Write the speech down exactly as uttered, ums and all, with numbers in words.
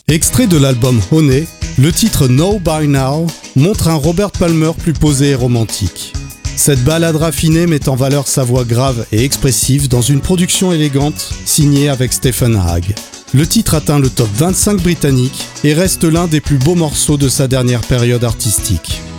Extrait de l'album Honey, le titre Know By Now montre un Robert Palmer plus posé et romantique. Cette ballade raffinée met en valeur sa voix grave et expressive dans une production élégante signée avec Stephen Hagg. Le titre atteint le top vingt-cinq britannique et reste l'un des plus beaux morceaux de sa dernière période artistique.